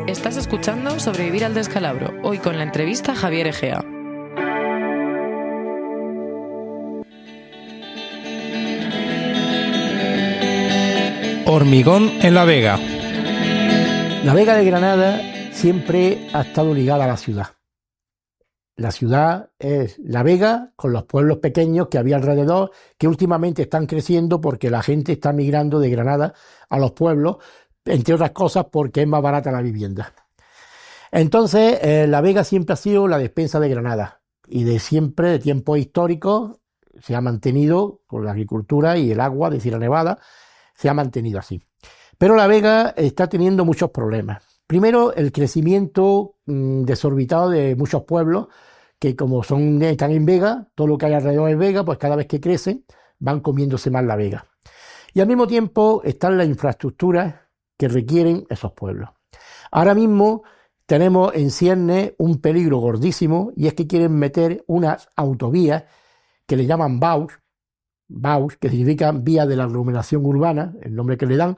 Estás escuchando Sobrevivir al descalabro, hoy con la entrevista Javier Egea. Hormigón en La Vega. La Vega de Granada siempre ha estado ligada a la ciudad. La ciudad es La Vega con los pueblos pequeños que había alrededor, que últimamente están creciendo porque la gente está migrando de Granada a los pueblos, entre otras cosas porque es más barata la vivienda. Entonces, La Vega siempre ha sido la despensa de Granada y de siempre, de tiempos históricos, se ha mantenido con la agricultura y el agua de Sierra Nevada, se ha mantenido así. Pero La Vega está teniendo muchos problemas. Primero, el crecimiento desorbitado de muchos pueblos que como están en Vega, todo lo que hay alrededor de Vega, pues cada vez que crecen van comiéndose más La Vega. Y al mismo tiempo están las infraestructuras que requieren esos pueblos. Ahora mismo tenemos en ciernes un peligro gordísimo y es que quieren meter unas autovías que le llaman BAUS, que significan Vía de la Aglomeración Urbana, el nombre que le dan,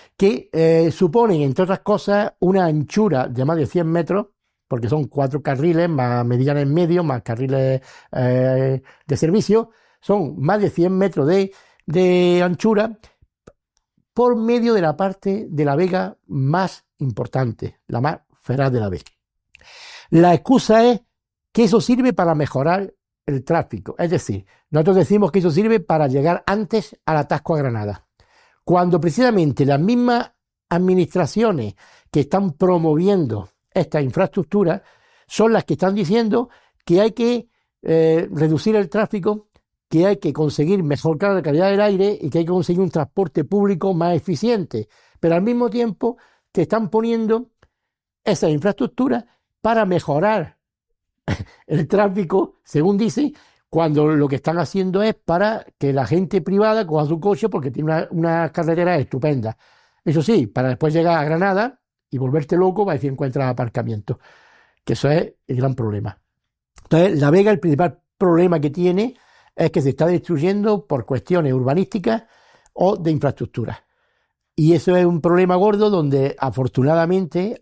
que suponen, entre otras cosas, una anchura de más de 100 metros, porque son 4 carriles, más medianas en medio, más carriles de servicio, son más de 100 metros de anchura, por medio de la parte de La Vega más importante, la más feraz de La Vega. La excusa es que eso sirve para mejorar el tráfico, es decir, nosotros decimos que eso sirve para llegar antes al atasco a Granada, cuando precisamente las mismas administraciones que están promoviendo esta infraestructura son las que están diciendo que hay que reducir el tráfico, que hay que conseguir mejorar la calidad del aire y que hay que conseguir un transporte público más eficiente, pero al mismo tiempo que están poniendo esas infraestructuras para mejorar el tráfico, según dice, cuando lo que están haciendo es para que la gente privada coja su coche porque tiene una carretera estupenda. Eso sí, para después llegar a Granada y volverte loco para decir encuentras aparcamiento, que eso es el gran problema. Entonces, La Vega, el principal problema que tiene es que se está destruyendo por cuestiones urbanísticas o de infraestructura. Y eso es un problema gordo donde afortunadamente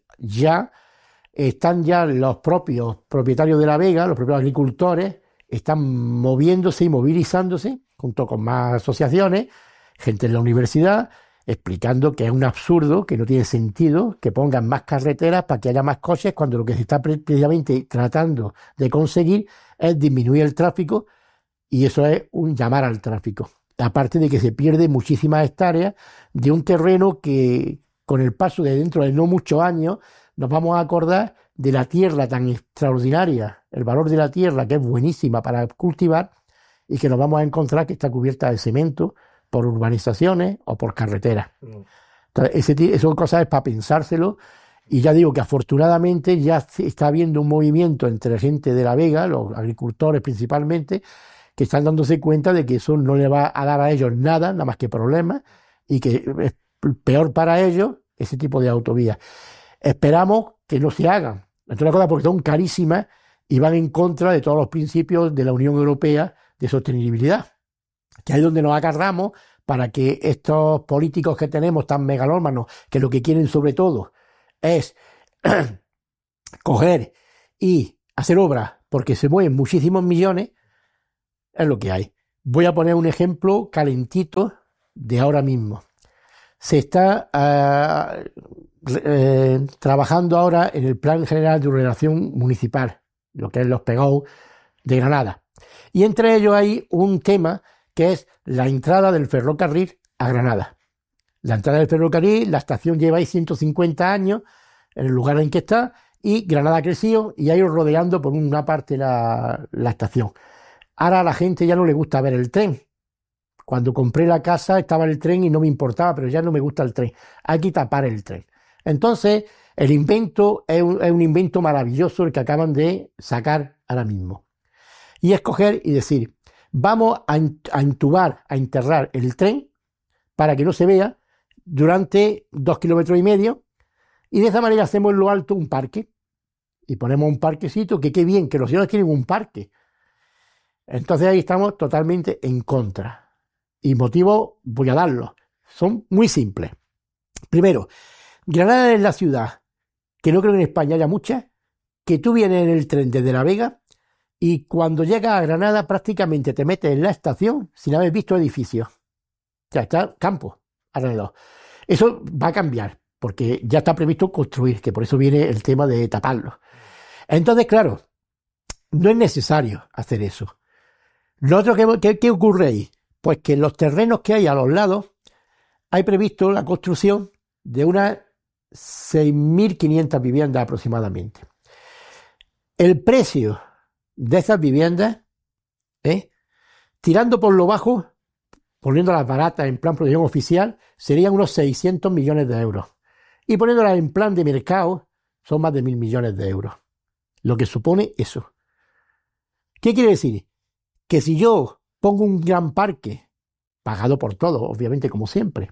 están los propios propietarios de La Vega, los propios agricultores, están moviéndose y movilizándose junto con más asociaciones, gente de la universidad, explicando que es un absurdo, que no tiene sentido que pongan más carreteras para que haya más coches cuando lo que se está precisamente tratando de conseguir es disminuir el tráfico y eso es un llamar al tráfico. Aparte de que se pierde muchísimas hectáreas de un terreno que con el paso de dentro de no muchos años nos vamos a acordar de la tierra tan extraordinaria, el valor de la tierra que es buenísima para cultivar y que nos vamos a encontrar que está cubierta de cemento por urbanizaciones o por carreteras. Entonces, esas son cosas para pensárselo y ya digo que afortunadamente ya está habiendo un movimiento entre gente de La Vega, los agricultores principalmente, que están dándose cuenta de que eso no le va a dar a ellos nada más que problemas y que es peor para ellos ese tipo de autovías. Esperamos que no se hagan, entre otras cosas porque son carísimas y van en contra de todos los principios de la Unión Europea de sostenibilidad, que es donde nos agarramos para que estos políticos que tenemos tan megalómanos, que lo que quieren sobre todo es coger y hacer obras porque se mueven muchísimos millones, es lo que hay. Voy a poner un ejemplo calentito de ahora mismo. Se está trabajando ahora en el Plan General de Ordenación Municipal, lo que es los PEGAU de Granada. Y entre ellos hay un tema que es la entrada del ferrocarril a Granada. La entrada del ferrocarril, la estación lleva ahí 150 años en el lugar en que está y Granada ha crecido y ha ido rodeando por una parte la estación. Ahora a la gente ya no le gusta ver el tren. Cuando compré la casa estaba el tren y no me importaba, pero ya no me gusta el tren. Hay que tapar el tren. Entonces, el invento es un invento maravilloso el que acaban de sacar ahora mismo. Y es coger y decir, vamos a entubar, a enterrar el tren para que no se vea durante 2,5 kilómetros y de esa manera hacemos en lo alto un parque y ponemos un parquecito, que qué bien, que los señores tienen un parque. Entonces ahí estamos totalmente en contra. Y motivos voy a darlos. Son muy simples. Primero, Granada es la ciudad que no creo que en España haya muchas, que tú vienes en el tren desde La Vega y cuando llegas a Granada prácticamente te metes en la estación sin haber visto edificios. O sea, está campo alrededor. Eso va a cambiar, porque ya está previsto construir, que por eso viene el tema de taparlo. Entonces, claro, no es necesario hacer eso. Lo otro ¿qué ocurre ahí? Pues que en los terrenos que hay a los lados hay previsto la construcción de unas 6.500 viviendas aproximadamente. El precio de esas viviendas, tirando por lo bajo, poniéndolas baratas en plan producción oficial, serían unos 600 millones de euros. Y poniéndolas en plan de mercado, son más de 1.000 millones de euros. Lo que supone eso. ¿Qué quiere decir? Que si yo pongo un gran parque, pagado por todos, obviamente, como siempre,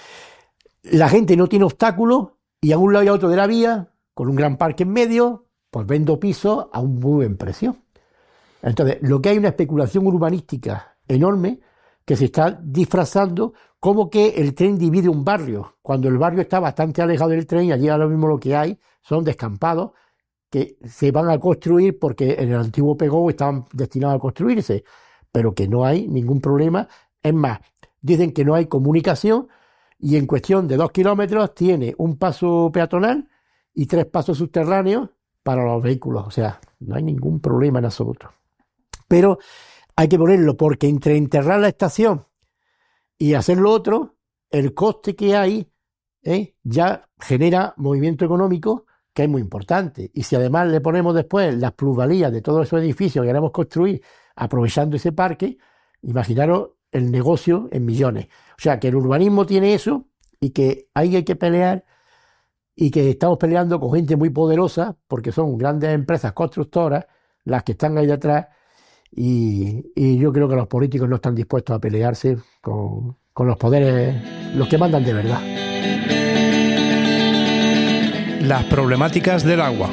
la gente no tiene obstáculos y a un lado y a otro de la vía, con un gran parque en medio, pues vendo pisos a un muy buen precio. Entonces, lo que hay es una especulación urbanística enorme que se está disfrazando como que el tren divide un barrio, cuando el barrio está bastante alejado del tren y allí ahora mismo lo que hay son descampados que se van a construir porque en el antiguo Pegou estaban destinados a construirse, pero que no hay ningún problema. Es más, dicen que no hay comunicación y en cuestión de 2 kilómetros tiene un paso peatonal y 3 pasos subterráneos para los vehículos. O sea, no hay ningún problema en absoluto. Pero hay que ponerlo porque entre enterrar la estación y hacer lo otro, el coste que hay ya genera movimiento económico que es muy importante. Y si además le ponemos después las plusvalías de todos esos edificios que queremos construir aprovechando ese parque, imaginaros el negocio en millones. O sea, que el urbanismo tiene eso y que hay que pelear y que estamos peleando con gente muy poderosa porque son grandes empresas constructoras las que están ahí detrás y yo creo que los políticos no están dispuestos a pelearse con los poderes, los que mandan de verdad. Las problemáticas del agua.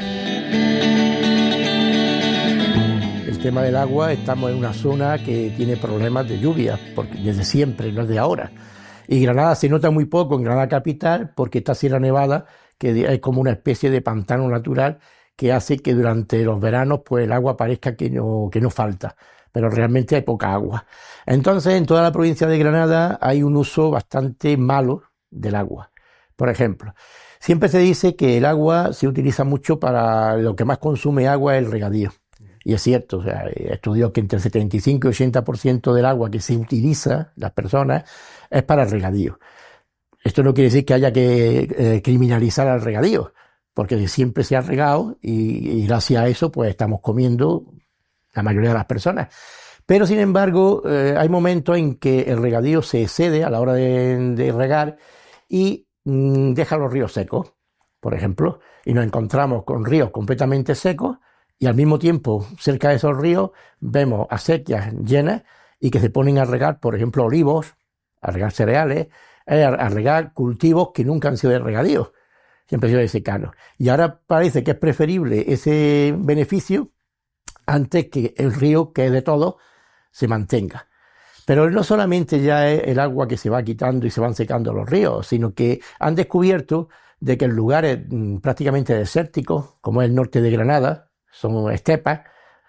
El tema del agua, estamos en una zona que tiene problemas de lluvia, porque desde siempre, no es de ahora. Y Granada se nota muy poco en Granada capital, porque esta Sierra Nevada, que es como una especie de pantano natural, que hace que durante los veranos pues el agua parezca que no falta, pero realmente hay poca agua. Entonces, en toda la provincia de Granada hay un uso bastante malo del agua. Por ejemplo, siempre se dice que el agua se utiliza mucho para lo que más consume agua es el regadío. Y es cierto, o sea, estudió que entre el 75 y 80% del agua que se utiliza, las personas, es para el regadío. Esto no quiere decir que haya que criminalizar al regadío, porque siempre se ha regado y gracias a eso pues estamos comiendo la mayoría de las personas. Pero sin embargo hay momentos en que el regadío se excede a la hora de regar y deja los ríos secos, por ejemplo, y nos encontramos con ríos completamente secos y al mismo tiempo cerca de esos ríos vemos acequias llenas y que se ponen a regar, por ejemplo, olivos, a regar cereales, a regar cultivos que nunca han sido de regadío, siempre han sido de secano. Y ahora parece que es preferible ese beneficio antes que el río, que es de todos, se mantenga. Pero no solamente ya es el agua que se va quitando y se van secando los ríos, sino que han descubierto de que en lugares prácticamente desérticos, como es el norte de Granada, son estepas,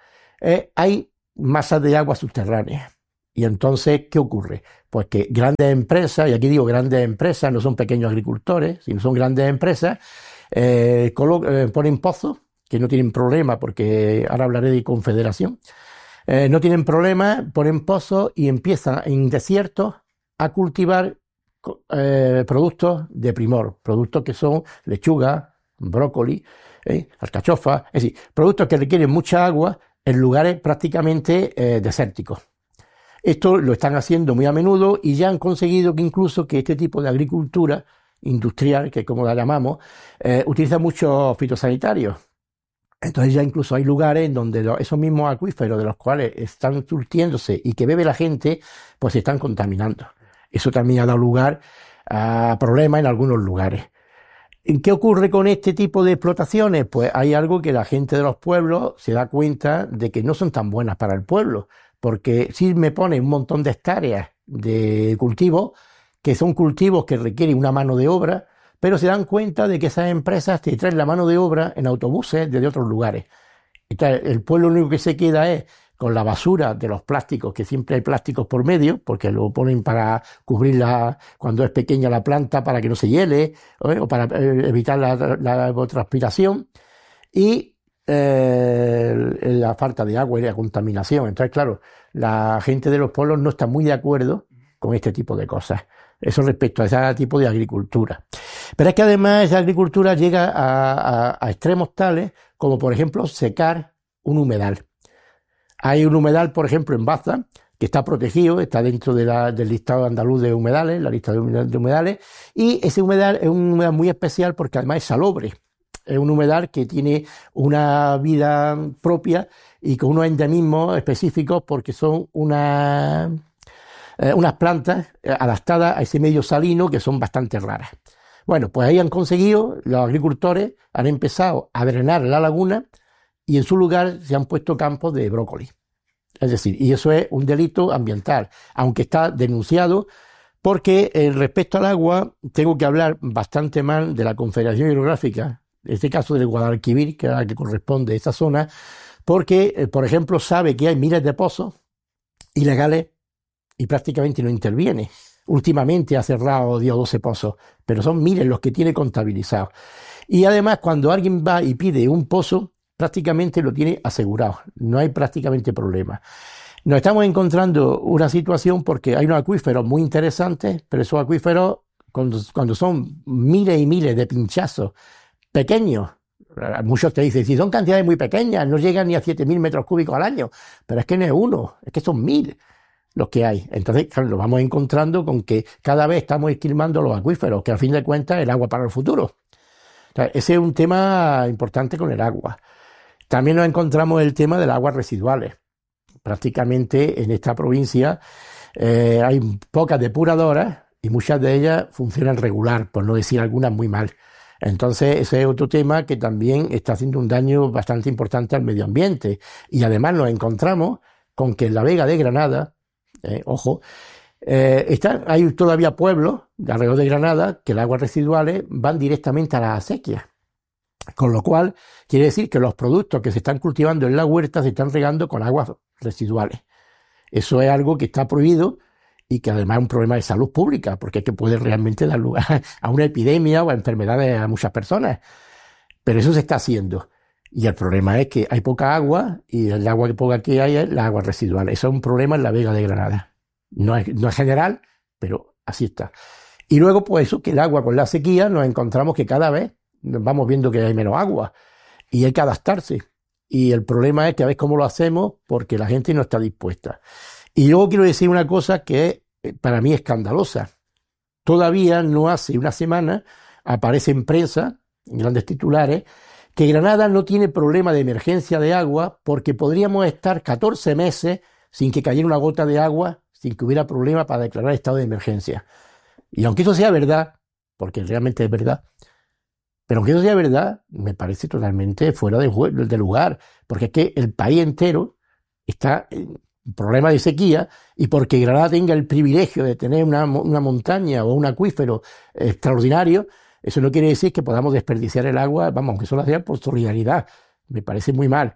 hay masas de agua subterráneas. Y entonces, ¿qué ocurre? Pues que grandes empresas, y aquí digo grandes empresas, no son pequeños agricultores, sino son grandes empresas, ponen pozos, que no tienen problema, porque ahora hablaré de confederación, no tienen problema, ponen pozos y empiezan en desiertos a cultivar productos de primor, productos que son lechuga, brócoli, alcachofa, es decir, productos que requieren mucha agua en lugares prácticamente desérticos. Esto lo están haciendo muy a menudo y ya han conseguido que incluso que este tipo de agricultura industrial, que como la llamamos, utiliza muchos fitosanitarios. Entonces ya incluso hay lugares en donde esos mismos acuíferos de los cuales están surtiéndose y que bebe la gente, pues se están contaminando. Eso también ha dado lugar a problemas en algunos lugares. ¿Qué ocurre con este tipo de explotaciones? Pues hay algo que la gente de los pueblos se da cuenta de que no son tan buenas para el pueblo, porque si me pone un montón de hectáreas de cultivos, que son cultivos que requieren una mano de obra, pero se dan cuenta de que esas empresas te traen la mano de obra en autobuses desde otros lugares. Entonces, el pueblo lo único que se queda es con la basura de los plásticos, que siempre hay plásticos por medio, porque lo ponen para cubrir cuando es pequeña la planta para que no se hiele, o para evitar la transpiración, y la falta de agua y la contaminación. Entonces, claro, la gente de los pueblos no está muy de acuerdo con este tipo de cosas. Eso respecto a ese tipo de agricultura. Pero es que además esa agricultura llega a extremos tales como, por ejemplo, secar un humedal. Hay un humedal, por ejemplo, en Baza, que está protegido, está dentro del listado andaluz de humedales, la lista de humedales, y ese humedal es un humedal muy especial porque además es salobre. Es un humedal que tiene una vida propia y con unos endemismos específicos porque son unas plantas adaptadas a ese medio salino que son bastante raras. Bueno, pues ahí han conseguido, los agricultores han empezado a drenar la laguna y en su lugar se han puesto campos de brócoli. Es decir, y eso es un delito ambiental, aunque está denunciado porque respecto al agua tengo que hablar bastante mal de la Confederación Hidrográfica, en este caso del Guadalquivir, que es la que corresponde a esta zona, porque, por ejemplo, sabe que hay miles de pozos ilegales y prácticamente no interviene. Últimamente ha cerrado 10 o 12 pozos, pero son miles los que tiene contabilizados. Y además, cuando alguien va y pide un pozo, prácticamente lo tiene asegurado. No hay prácticamente problema. Nos estamos encontrando una situación porque hay unos acuíferos muy interesantes, pero esos acuíferos, cuando son miles y miles de pinchazos pequeños, muchos te dicen, si son cantidades muy pequeñas, no llegan ni a 7.000 metros cúbicos al año, pero es que no es uno, es que son 1.000 los que hay. Entonces, claro, nos vamos encontrando con que cada vez estamos esquilmando los acuíferos, que al fin de cuentas es el agua para el futuro. Entonces, ese es un tema importante con el agua. También nos encontramos el tema de las aguas residuales. Prácticamente en esta provincia hay pocas depuradoras y muchas de ellas funcionan regular, por no decir algunas muy mal. Entonces, ese es otro tema que también está haciendo un daño bastante importante al medio ambiente. Y además nos encontramos con que en la Vega de Granada, hay todavía pueblos alrededor de Granada que las aguas residuales van directamente a las acequias. Con lo cual, quiere decir que los productos que se están cultivando en la huerta se están regando con aguas residuales. Eso es algo que está prohibido y que además es un problema de salud pública, porque es que puede realmente dar lugar a una epidemia o a enfermedades a muchas personas. Pero eso se está haciendo. Y el problema es que hay poca agua y el agua poca que hay es la agua residual. Eso es un problema en la Vega de Granada. No es general, pero así está. Y luego, pues eso, que el agua con la sequía nos encontramos que cada vez vamos viendo que hay menos agua y hay que adaptarse. Y el problema es que a ver cómo lo hacemos porque la gente no está dispuesta. Y luego quiero decir una cosa que para mí es escandalosa. Todavía no hace una semana aparece en prensa, en grandes titulares, que Granada no tiene problema de emergencia de agua porque podríamos estar 14 meses sin que cayera una gota de agua, sin que hubiera problema para declarar estado de emergencia. Y aunque eso sea verdad, porque realmente es verdad, pero aunque eso sea verdad, me parece totalmente fuera de lugar, porque es que el país entero está en problema de sequía y porque Granada tenga el privilegio de tener una montaña o un acuífero extraordinario, eso no quiere decir que podamos desperdiciar el agua, vamos, aunque solo sea por solidaridad. Me parece muy mal.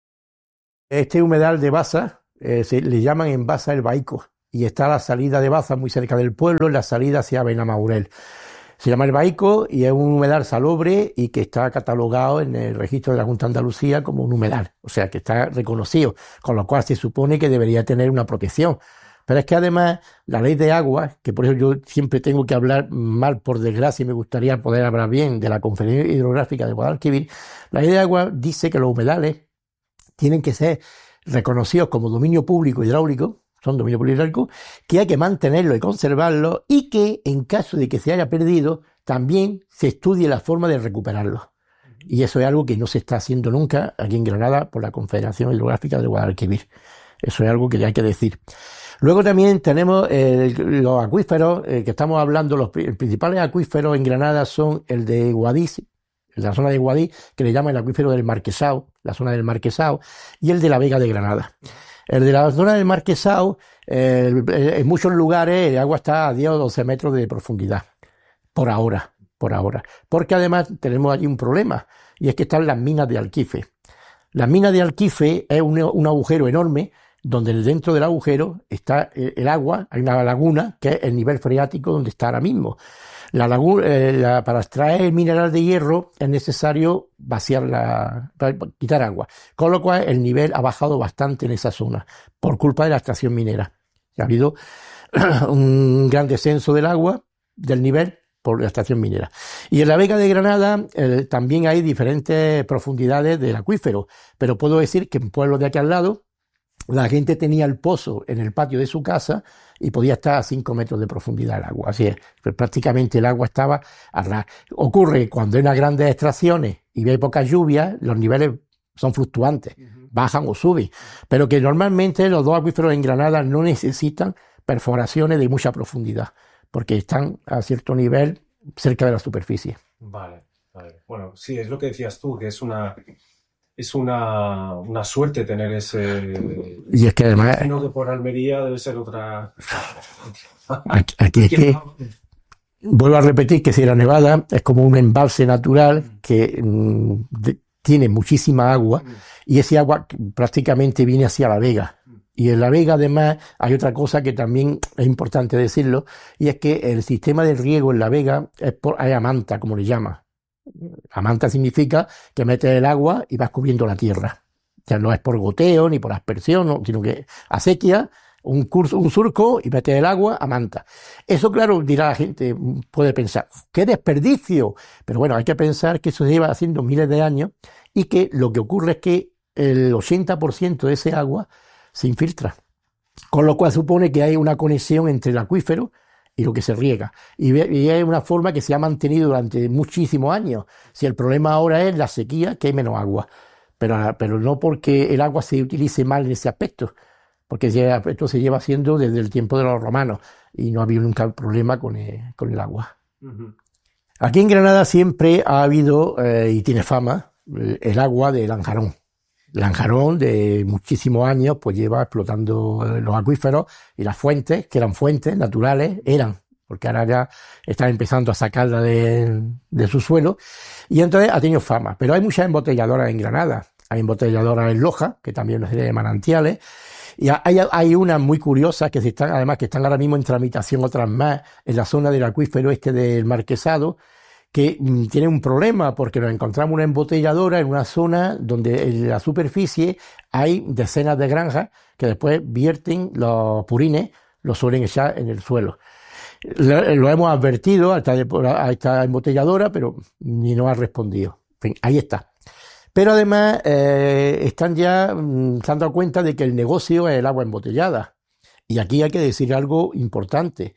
Este humedal de Baza, le llaman en Baza el Baico, y está a la salida de Baza, muy cerca del pueblo, en la salida hacia Benamaurel. Se llama el Baico y es un humedal salobre y que está catalogado en el registro de la Junta de Andalucía como un humedal, o sea que está reconocido, con lo cual se supone que debería tener una protección. Pero es que además la ley de aguas, que por eso yo siempre tengo que hablar mal, por desgracia, y me gustaría poder hablar bien de la Confederación Hidrográfica de Guadalquivir, la ley de aguas dice que los humedales tienen que ser reconocidos como dominio público hidráulico, son dominio público hidráulico, que hay que mantenerlo y conservarlo y que en caso de que se haya perdido, también se estudie la forma de recuperarlo. Y eso es algo que no se está haciendo nunca aquí en Granada por la Confederación Hidrográfica de Guadalquivir. Eso es algo que ya hay que decir. Luego también tenemos los acuíferos, que estamos hablando, los principales acuíferos en Granada son el de Guadix, el de la zona de Guadix, que le llaman el acuífero del Marquesado, la zona del Marquesado, y el de la Vega de Granada. El de la zona del Marquesado, en muchos lugares el agua está a 10 o 12 metros de profundidad, por ahora, por ahora. Porque además tenemos allí un problema, y es que están las minas de Alquife. Las minas de Alquife es un agujero enorme, donde dentro del agujero está el agua, hay una laguna, que es el nivel freático donde está ahora mismo. La laguna, para extraer el mineral de hierro es necesario vaciarla, para quitar agua. Con lo cual el nivel ha bajado bastante en esa zona, por culpa de la extracción minera. Ha habido un gran descenso del agua, del nivel, por la extracción minera. Y en la Vega de Granada también hay diferentes profundidades del acuífero, pero puedo decir que en pueblos de aquí al lado, la gente tenía el pozo en el patio de su casa y podía estar a 5 metros de profundidad el agua. Así es, pues prácticamente el agua estaba a ras. Ocurre cuando hay unas grandes extracciones y hay pocas lluvias, los niveles son fluctuantes, bajan o suben. Pero que normalmente los dos acuíferos en Granada no necesitan perforaciones de mucha profundidad, porque están a cierto nivel cerca de la superficie. Vale. Bueno, sí, es lo que decías tú, que es una suerte tener ese... Y es que además... Imagino que por Almería debe ser otra... Aquí es que... Vuelvo a repetir que Sierra Nevada es como un embalse natural que tiene muchísima agua y ese agua prácticamente viene hacia la Vega. Y en la Vega además hay otra cosa que también es importante decirlo, y es que el sistema de riego en la Vega es a manta, como le llama. A manta significa que metes el agua y vas cubriendo la tierra. O sea, no es por goteo ni por aspersión, no, sino que a sequía, un surco y metes el agua a manta. Eso, claro, dirá la gente, puede pensar, ¡qué desperdicio! Pero bueno, hay que pensar que eso se lleva haciendo miles de años y que lo que ocurre es que el 80% de ese agua se infiltra. Con lo cual supone que hay una conexión entre el acuífero y lo que se riega. Y es una forma que se ha mantenido durante muchísimos años. Si el problema ahora es la sequía, que hay menos agua. Pero no porque el agua se utilice mal en ese aspecto, porque ese aspecto se lleva haciendo desde el tiempo de los romanos y no ha habido nunca problema con el agua. Aquí en Granada siempre ha habido, y tiene fama, el agua de Lanjarón. Lanjarón de muchísimos años pues lleva explotando los acuíferos y las fuentes, que eran fuentes naturales, porque ahora ya están empezando a sacarla de su suelo, y entonces ha tenido fama. Pero hay muchas embotelladoras en Granada, hay embotelladoras en Loja, que también es una serie de manantiales, y hay unas muy curiosas que están ahora mismo en tramitación, otras más, en la zona del acuífero del Marquesado, que tiene un problema porque nos encontramos una embotelladora en una zona donde en la superficie hay decenas de granjas que después vierten los purines, los suelen echar en el suelo. Lo hemos advertido a esta embotelladora, pero ni nos ha respondido. En fin, ahí está. Pero además están ya se han dado cuenta de que el negocio es el agua embotellada. Y aquí hay que decir algo importante.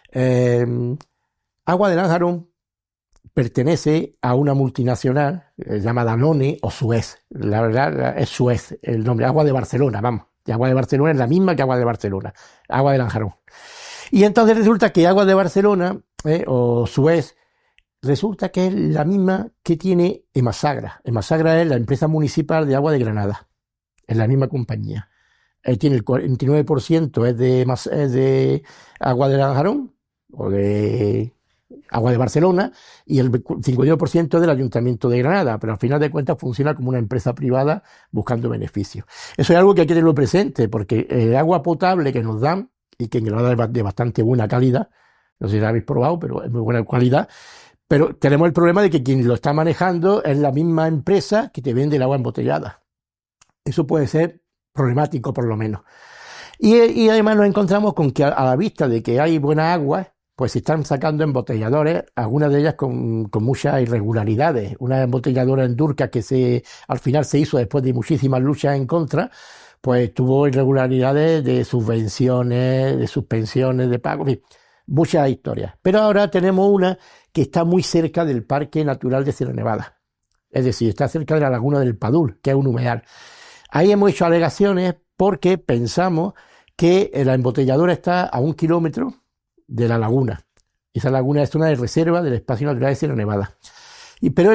Agua de Lanjarón pertenece a una multinacional llamada Danone o Suez. La verdad es Suez, el nombre. Agua de Barcelona, vamos. Y Agua de Barcelona es la misma que Agua de Barcelona. Agua de Lanjarón. Y entonces resulta que Agua de Barcelona o Suez resulta que es la misma que tiene Emasagra. Emasagra es la empresa municipal de agua de Granada. Es la misma compañía. Tiene el 49% es de Agua de Lanjarón o de Agua de Barcelona, y el 51% es del Ayuntamiento de Granada, pero al final de cuentas funciona como una empresa privada buscando beneficios. Eso es algo que hay que tenerlo presente, porque el agua potable que nos dan, y que en Granada es de bastante buena calidad, no sé si la habéis probado, pero es muy buena calidad, pero tenemos el problema de que quien lo está manejando es la misma empresa que te vende el agua embotellada. Eso puede ser problemático, por lo menos. Y además nos encontramos con que a la vista de que hay buena agua, pues se están sacando embotelladores, algunas de ellas con muchas irregularidades. Una embotelladora en Durca que al final se hizo después de muchísimas luchas en contra, pues tuvo irregularidades de subvenciones, de suspensiones de pago, en fin, muchas historias. Pero ahora tenemos una que está muy cerca del Parque Natural de Sierra Nevada. Es decir, está cerca de la Laguna del Padul, que es un humedal. Ahí hemos hecho alegaciones porque pensamos que la embotelladora está a 1 kilómetro de la laguna. Esa laguna es zona de reserva del Espacio Natural de Sierra Nevada. Pero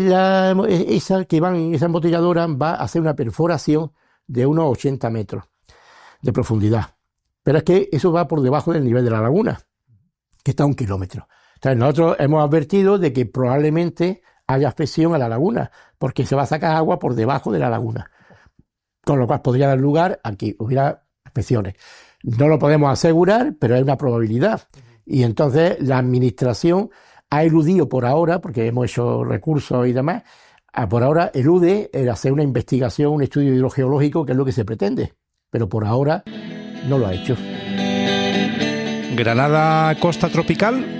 esa embotelladora va a hacer una perforación de unos 80 metros de profundidad. Pero es que eso va por debajo del nivel de la laguna, que está a 1 kilómetro. Entonces nosotros hemos advertido de que probablemente haya afección a la laguna, porque se va a sacar agua por debajo de la laguna, con lo cual podría dar lugar a que hubiera afecciones. No lo podemos asegurar, pero hay una probabilidad. Y entonces la administración ha eludido por ahora, porque hemos hecho recursos y demás, por ahora elude el hacer una investigación, un estudio hidrogeológico, que es lo que se pretende, pero por ahora no lo ha hecho. ¿Granada costa tropical?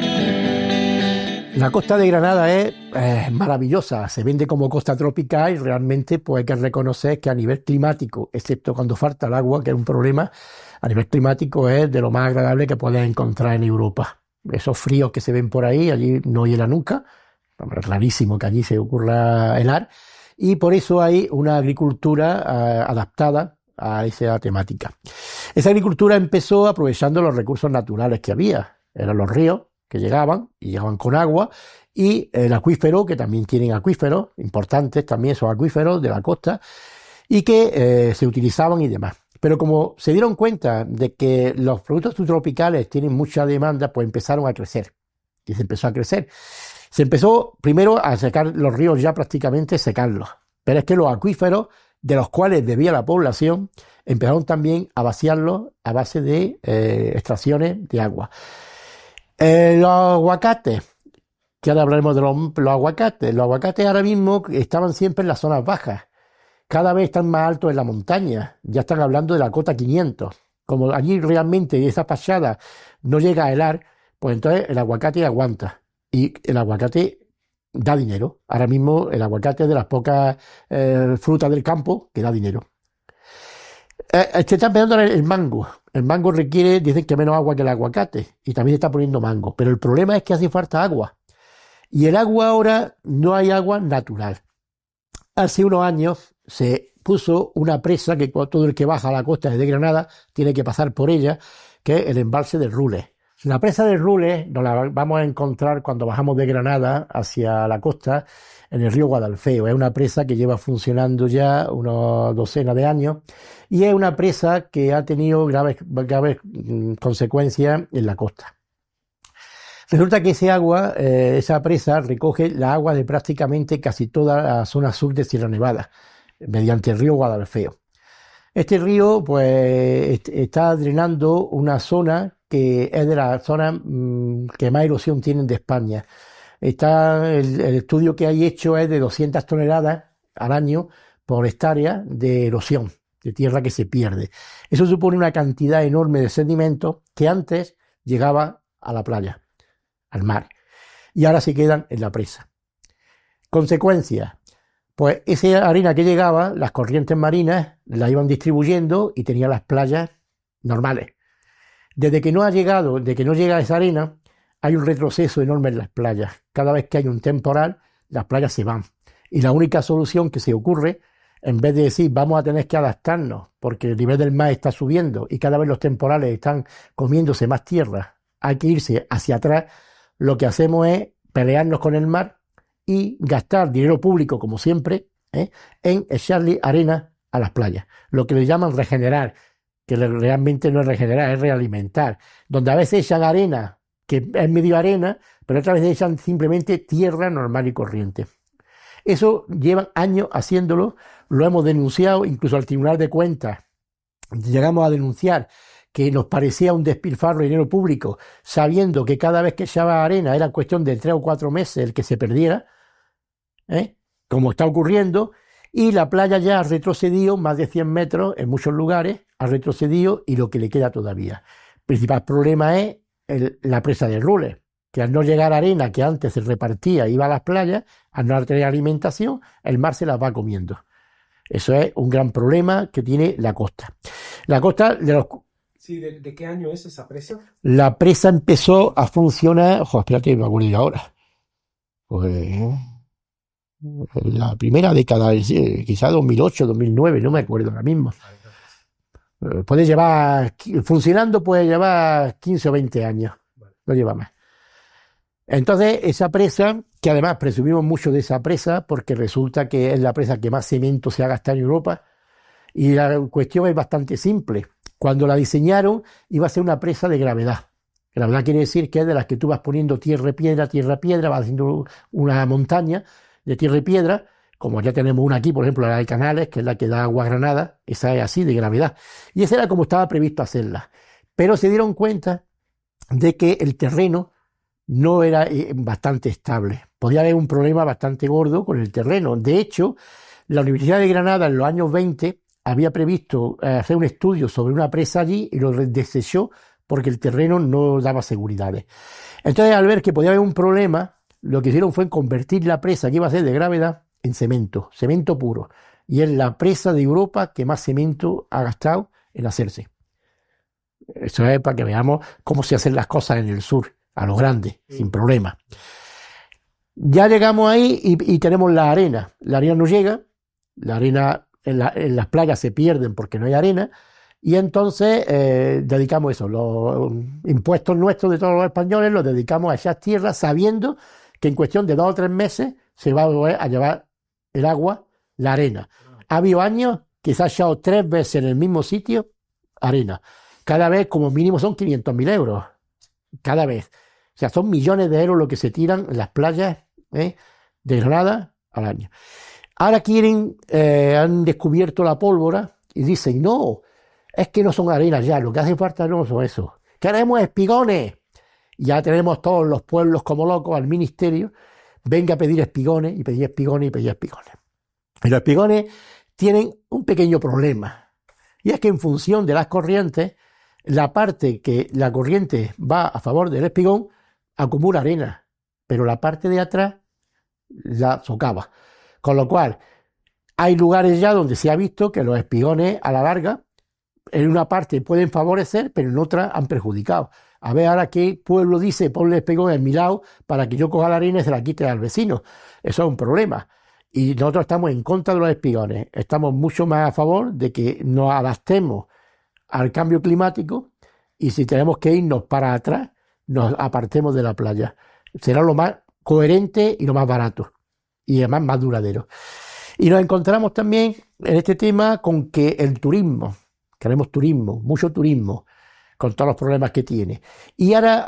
La costa de Granada es maravillosa, se vende como costa tropical y realmente pues hay que reconocer que a nivel climático, excepto cuando falta el agua, que es un problema, a nivel climático es de lo más agradable que puedes encontrar en Europa. Esos fríos que se ven por ahí, allí no hiela nunca, es rarísimo que allí se ocurra helar, y por eso hay una agricultura adaptada a esa temática. Esa agricultura empezó aprovechando los recursos naturales que había, eran los ríos que llegaban con agua, y el acuífero, que también tienen acuíferos importantes, también esos acuíferos de la costa, y que se utilizaban y demás. Pero como se dieron cuenta de que los productos subtropicales tienen mucha demanda, pues empezaron a crecer. Y se empezó a crecer. Se empezó primero a secar los ríos, ya prácticamente secarlos. Pero es que los acuíferos, de los cuales debía la población, empezaron también a vaciarlos a base de extracciones de agua. Los aguacates, que ahora hablaremos de los aguacates. Los aguacates ahora mismo estaban siempre en las zonas bajas. Cada vez están más altos en la montaña. Ya están hablando de la cota 500. Como allí realmente esa fachada no llega a helar, pues entonces el aguacate aguanta. Y el aguacate da dinero. Ahora mismo el aguacate es de las pocas frutas del campo que da dinero. Se está empezando el mango. El mango requiere, dicen que menos agua que el aguacate. Y también se está poniendo mango. Pero el problema es que hace falta agua. Y el agua ahora no hay agua natural. Hace unos años se puso una presa que todo el que baja a la costa desde Granada tiene que pasar por ella, que es el embalse de Rules. La presa de Rules nos la vamos a encontrar cuando bajamos de Granada hacia la costa en el río Guadalfeo. Es una presa que lleva funcionando ya unas docenas de años y es una presa que ha tenido graves consecuencias en la costa. Resulta que ese agua, esa presa recoge la agua de prácticamente casi toda la zona sur de Sierra Nevada, mediante el río Guadalfeo. Este río, pues, está drenando una zona que es de las zonas que más erosión tienen de España. El estudio que hay hecho es de 200 toneladas al año por hectárea de erosión, de tierra que se pierde. Eso supone una cantidad enorme de sedimentos que antes llegaba a la playa, al mar, y ahora se quedan en la presa. Consecuencia, pues esa arena que llegaba, las corrientes marinas la iban distribuyendo y tenía las playas normales. Desde que no llega esa arena, hay un retroceso enorme en las playas. Cada vez que hay un temporal, las playas se van. Y la única solución que se ocurre, en vez de decir vamos a tener que adaptarnos porque el nivel del mar está subiendo y cada vez los temporales están comiéndose más tierra, hay que irse hacia atrás, lo que hacemos es pelearnos con el mar y gastar dinero público, como siempre, en echarle arena a las playas. Lo que le llaman regenerar, que realmente no es regenerar, es realimentar. Donde a veces echan arena, que es medio arena, pero otras veces echan simplemente tierra normal y corriente. Eso llevan años haciéndolo, lo hemos denunciado incluso al Tribunal de Cuentas. Llegamos a denunciar que nos parecía un despilfarro de dinero público, sabiendo que cada vez que echaba arena era cuestión de 3 o 4 meses el que se perdiera, como está ocurriendo, y la playa ya ha retrocedido más de 100 metros en muchos lugares, ha retrocedido y lo que le queda todavía. El principal problema es la presa de Rules, que al no llegar arena que antes se repartía, iba a las playas, al no tener alimentación, el mar se las va comiendo. Eso es un gran problema que tiene la costa. La costa de los... Sí, ¿de qué año es esa presa? La presa empezó a funcionar... espérate, me acuerdo ahora. Pues... la primera década, quizás 2008, 2009, no me acuerdo ahora mismo. Puede llevar... Funcionando puede llevar 15 o 20 años. No lleva más. Entonces, esa presa, que además presumimos mucho de esa presa, porque resulta que es la presa que más cemento se ha gastado en Europa, y la cuestión es bastante simple. Cuando la diseñaron, iba a ser una presa de gravedad. Gravedad quiere decir que es de las que tú vas poniendo tierra, piedra, vas haciendo una montaña de tierra y piedra, como ya tenemos una aquí, por ejemplo, la de Canales, que es la que da agua a Granada, esa es así, de gravedad. Y esa era como estaba previsto hacerla. Pero se dieron cuenta de que el terreno no era bastante estable. Podía haber un problema bastante gordo con el terreno. De hecho, la Universidad de Granada en los años 20 había previsto hacer un estudio sobre una presa allí y lo desechó porque el terreno no daba seguridades. Entonces, al ver que podía haber un problema, lo que hicieron fue convertir la presa que iba a ser de gravedad en cemento puro. Y es la presa de Europa que más cemento ha gastado en hacerse. Eso es para que veamos cómo se hacen las cosas en el sur, a lo grande, sin problema. Ya llegamos ahí y tenemos la arena. La arena no llega, la arena en las playas se pierden porque no hay arena, y entonces dedicamos eso, los impuestos nuestros de todos los españoles los dedicamos a esas tierras sabiendo que en cuestión de 2 o 3 meses se va a llevar el agua, la arena. Ha habido años que se ha echado 3 veces en el mismo sitio arena. Cada vez como mínimo son 500.000 euros. Cada vez. O sea, son millones de euros lo que se tiran en las playas de Granada al año. Ahora han descubierto la pólvora y dicen, no, es que no son arenas ya, lo que hace falta no son eso. Queremos espigones. Ya tenemos todos los pueblos como locos al ministerio, venga a pedir espigones y pedir espigones y pedir espigones. Y los espigones tienen un pequeño problema, y es que en función de las corrientes, la parte que la corriente va a favor del espigón acumula arena, pero la parte de atrás la socava. Con lo cual, hay lugares ya donde se ha visto que los espigones a la larga, en una parte pueden favorecer, pero en otra han perjudicado. A ver ahora qué pueblo dice, ponle espigón en mi lado para que yo coja la harina y se la quite al vecino. Eso es un problema. Y nosotros estamos en contra de los espigones. Estamos mucho más a favor de que nos adaptemos al cambio climático y si tenemos que irnos para atrás, nos apartemos de la playa. Será lo más coherente y lo más barato. Y además más duradero. Y nos encontramos también en este tema con que el turismo, queremos turismo, mucho turismo, con todos los problemas que tiene. Y ahora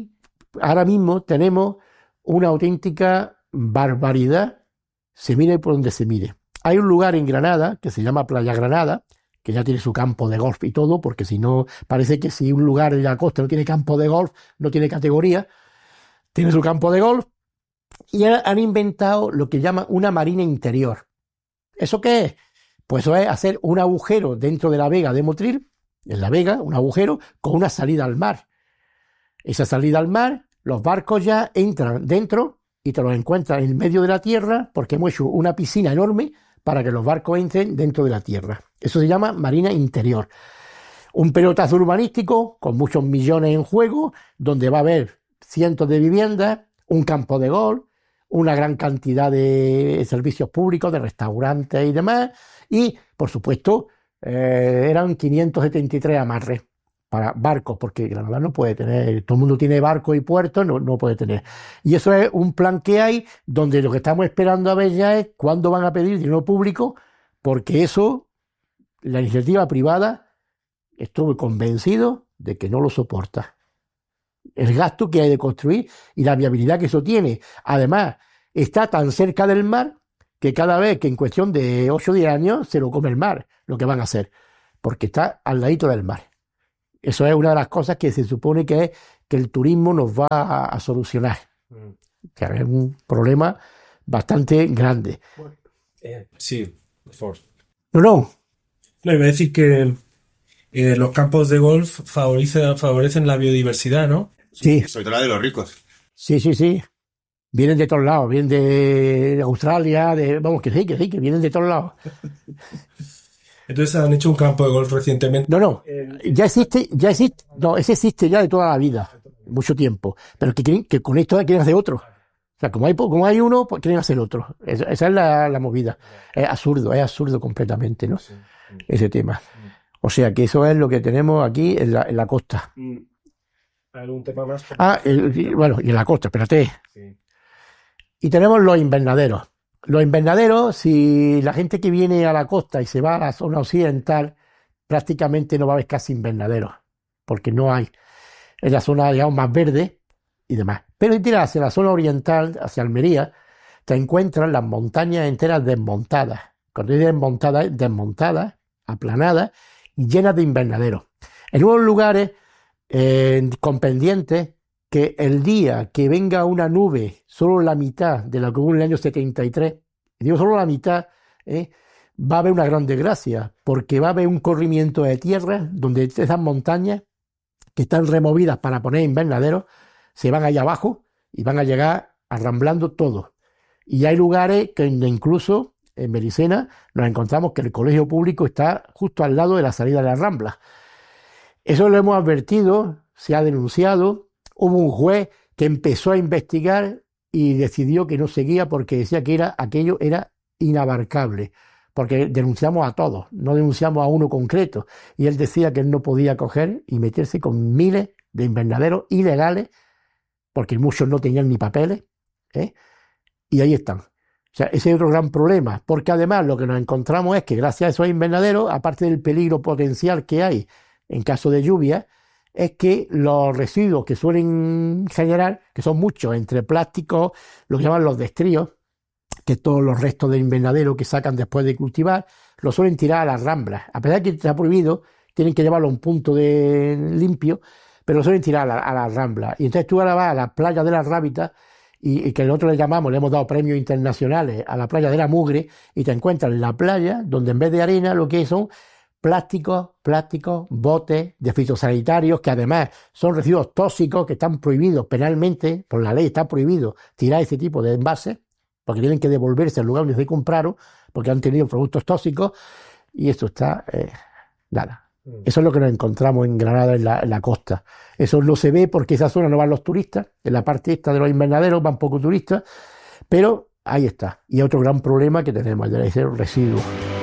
mismo tenemos una auténtica barbaridad, se mire por donde se mire. Hay un lugar en Granada que se llama Playa Granada, que ya tiene su campo de golf y todo, porque si no, parece que si un lugar en la costa no tiene campo de golf, no tiene categoría, tiene su campo de golf, y han inventado lo que llaman una marina interior. ¿Eso qué es? Pues eso es hacer un agujero dentro de la vega de Motril, en la vega, un agujero con una salida al mar. Esa salida al mar, los barcos ya entran dentro y te los encuentras en medio de la tierra porque hemos hecho una piscina enorme para que los barcos entren dentro de la tierra. Eso se llama marina interior. Un pelotazo urbanístico con muchos millones en juego, donde va a haber cientos de viviendas, un campo de golf, una gran cantidad de servicios públicos, de restaurantes y demás, y, por supuesto, eran 573 amarres para barcos, porque Granada no puede tener, todo el mundo tiene barcos y puertos, no puede tener. Y eso es un plan que hay, donde lo que estamos esperando a ver ya es cuándo van a pedir dinero público, porque eso, la iniciativa privada, estuve convencido de que no lo soporta. El gasto que hay de construir y la viabilidad que eso tiene. Además, está tan cerca del mar que cada vez que en cuestión de 8 o 10 años se lo come el mar, lo que van a hacer, porque está al ladito del mar. Eso es una de las cosas que se supone que es que el turismo nos va a solucionar. Que es un problema bastante grande. Sí, por favor. No. No, iba a decir que los campos de golf favorecen la biodiversidad, ¿no? Sí. Sobre todo la de los ricos. Sí. Vienen de todos lados, vienen de Australia, que vienen de todos lados. Entonces han hecho un campo de golf recientemente. No, ya existe, no, ese existe ya de toda la vida, mucho tiempo, pero que con esto quieren hacer otro. O sea, como hay uno, pues quieren hacer otro. Esa es la movida. Es absurdo completamente, ¿no? Sí. Ese tema. O sea, que eso es lo que tenemos aquí en la costa. ¿Algún tema más? Y en la costa, espérate. Sí. Y tenemos los invernaderos. Los invernaderos, si la gente que viene a la costa y se va a la zona occidental, prácticamente no va a haber casi invernaderos, porque no hay. es la zona, digamos, más verde y demás. Pero si tiras hacia la zona oriental, hacia Almería, te encuentras las montañas enteras desmontadas. Cuando digo desmontadas, es desmontadas, aplanadas y llenas de invernaderos. En unos lugares con pendientes que el día que venga una nube, solo la mitad de lo que hubo en el año 73, digo solo la mitad, va a haber una gran desgracia, porque va a haber un corrimiento de tierra donde esas montañas que están removidas para poner invernaderos se van allá abajo y van a llegar arramblando todo. Y hay lugares que incluso en Mericena nos encontramos que el colegio público está justo al lado de la salida de la Rambla. Eso lo hemos advertido, se ha denunciado. Hubo un juez que empezó a investigar y decidió que no seguía porque decía que aquello era inabarcable, porque denunciamos a todos, no denunciamos a uno concreto. Y él decía que él no podía coger y meterse con miles de invernaderos ilegales, porque muchos no tenían ni papeles, y ahí están. O sea, ese es otro gran problema, porque además lo que nos encontramos es que gracias a esos invernaderos, aparte del peligro potencial que hay en caso de lluvia, es que los residuos que suelen generar, que son muchos, entre plásticos, lo que llaman los destríos, que todos los restos del invernadero que sacan después de cultivar, lo suelen tirar a las ramblas. A pesar de que está prohibido, tienen que llevarlo a un punto de limpio, pero lo suelen tirar a las ramblas. Y entonces tú ahora vas a las playas de las Rábitas, y que nosotros le llamamos, le hemos dado premios internacionales a la playa de la Mugre, y te encuentras en la playa donde en vez de arena lo que son plásticos, botes de fitosanitarios, que además son residuos tóxicos que están prohibidos penalmente, por la ley está prohibido tirar ese tipo de envases, porque tienen que devolverse al lugar donde se compraron, porque han tenido productos tóxicos, y esto está, nada. Eso es lo que nos encontramos en Granada, en la costa. Eso no se ve porque esa zona no van los turistas, en la parte esta de los invernaderos van pocos turistas, pero ahí está. Y otro gran problema que tenemos, el de ese residuo.